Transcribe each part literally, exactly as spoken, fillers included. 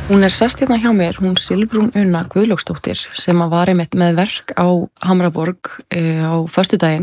Hún er sest hérna hjá mér, hún Silfrún Una Guðlaugsdóttir sem að var einmitt með verk á Hamraborg uh, á föstudaginn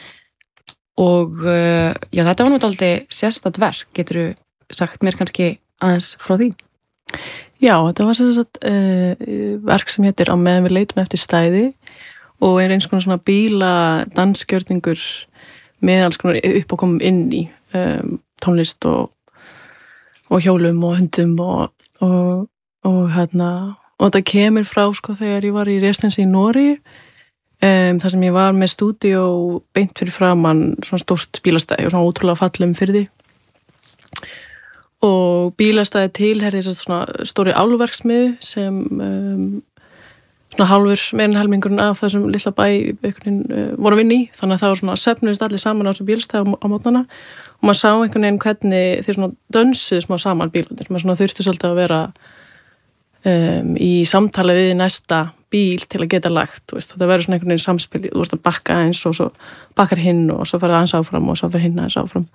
og uh, já, þetta var nú dálítið sérstakt verk, geturðu sagt mér kannski aðeins frá því? Já, þetta var sérstakt uh, verk sem heitir Á meðan við leitum eftir stæði og er eins konar svona bíla dansgjörningur með alls konar uppákomum inn í um, tónlist og, og hjólum og hundum og og, og hérna og þetta kemur frá sko þegar ég var í Restensi í Nóri um, þar sem ég var með stúdíó beint fyrir framann svona stórt bílastæði og svona ótrúlega fallum fyrir því og bílastæði tilherði þess að svona stóri álverksmiðu sem um, svona hálfur meirinn helmingurinn af þessum lilla bæ einhvern veginn uh, voru að vinna í þannig að það var svona söfnuðist allir saman á þessu bílastæði á, á mótnana og maður sá einhvern veginn hvernig þeir svona dönsuðu smá saman bílarnir maður svona þurfti svolítið að vera um, í samtali við næsta bíl til að geta lagt veist, þetta verður svona einhvern veginn samspil þú ert að bakka eins og svo bakkar hinn og svo ferði aðeins áfram og svo fer hinn aðeins áfram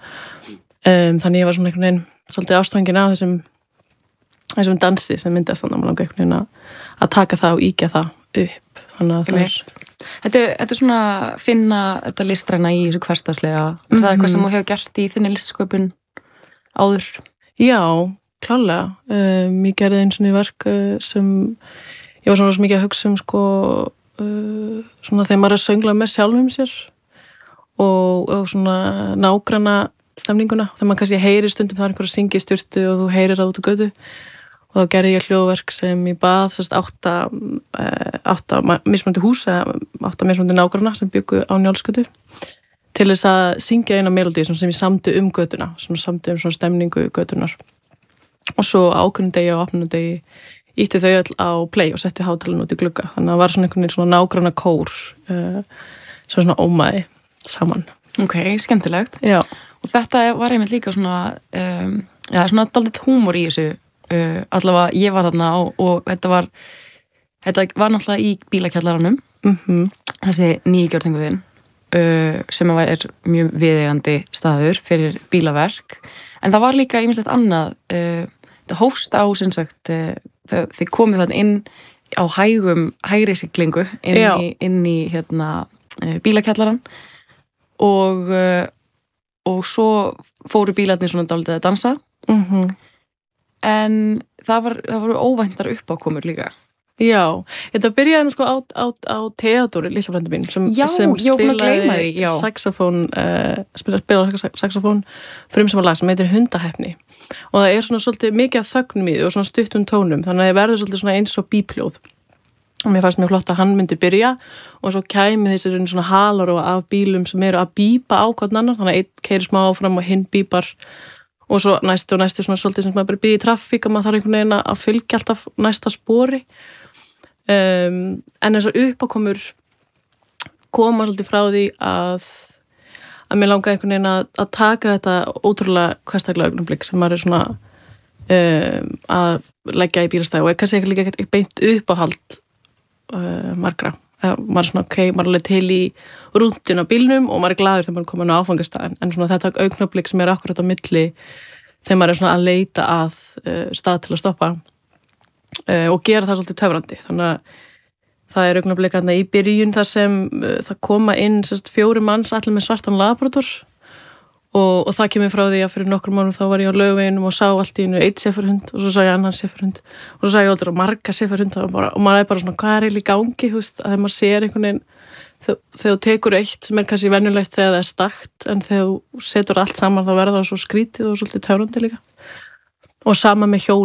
um, þannig ég var svona einhvern veginn svolítið ástfangin af þessum þessum dansi sem myndast þannig að maður langar einhvern veginn að, að taka það og íkja það upp þannig að það er Þetta er, þetta er svona að finna þetta listræna í þessu hversdagslega mm-hmm. það er eitthvað sem þú hefur gert í þinni listsköpun áður? Já, klálega um, ég gerði eins og verk uh, sem ég var svona svo mikið að hugsa um sko uh, svona þegar maður er að söngla með sjálfum sér og, og svona nágranna stemninguna þegar maður kannski heyrir stundum það er einhver að syngja í sturtu og þú heyrir það út á götu og þá gerði ég hljóðverk sem ég bað þess átta, átta mismunandi hús eða átta mismunandi nágranna sem byggu á Njálsgötu til þess að syngja eina melodí sem ég samdi um götuna sem samdi um svona stemningu götunar og svo ákveðnum degi og opnundegi ýttu þau öll á play og settu hátalarinn út í glugga þannig að það var svona einhvern veginn svona nágranna kór uh, sem svona ómaði saman. Ok, skemmtilegt. Já. Og þetta var einmitt líka svona um, já, svona dálítið húmor í þessu Uh, allavega ég var þarna og, og þetta var þetta var náttúrulega í bílakjallaranum mm-hmm. þessi nýgjörningu þinn uh, sem var, er mjög viðeigandi staður fyrir bílaverk en það var líka ýmislegt annað uh, það hófst á sem sagt uh, það, þið komið þannig inn á hægum hægri siglingu inn Já. í, inn í hérna, uh, bílakjallaran og uh, og svo fóru bílarnir svona dálítið að dansa mhm en það, var, það voru óvæntar uppákomur líka. Já, þetta byrjaði nú sko á, á, á Theodóri, litla frænda mín, sem, já, sem já, spilaði saxofón, uh, spilaði, spilaði saxofón frumsama lag sem heitir Hundahefni. Og það er svona svolítið mikið af þögnum í því og svona stuttum tónum, þannig að það verður svolítið svona eins og bípljóð. Og mér fannst mjög flott að hann myndi byrja og svo kæmi þessi svona halar og af bílum sem eru að bípa á hvern annan, þannig að einn keyrir smá áfram og hinn bípar og svo næstu og næstu svona svolítið sem maður bara býði í traffík og maður þarf einhvern veginn að fylgja alltaf næsta spori um, en eins og uppákomur koma svolítið frá því að að mér langaði einhvern veginn að, að taka þetta ótrúlega hversdaglega augnablik sem maður er svona um, að leggja í bílastæði og er kannski ekki líka ekki beint uppáhald uh, margra maður er svona ok, maður er alveg til í rúndin á bílnum og maður er glaður þegar maður er komin á áfangastæðin en svona þetta augnablik sem er akkurat á milli þegar maður er svona að leita að uh, stað til að stoppa uh, og gera það svolítið töfrandi þannig að það er augnablik aðna í byrjun þar sem uh, það koma inn sérst, fjóri manns allir með svartan labrador og, og það kemur frá því að fyrir nokkur mánuð þá var ég á Laugaveginum og sá allt í einu eitt sefurhund og svo sá ég annan sefurhund og svo sá ég aldrei marga sefurhund og, og maður er bara svona hvað er eiginlega í gangi þú veist, að þegar maður sér einhvern veginn þegar þú tekur eitt sem er kannski venjulegt þegar það er stakt en þegar þú setur allt saman þá verður það svo skrítið og svolítið töfrandi líka og sama með hjól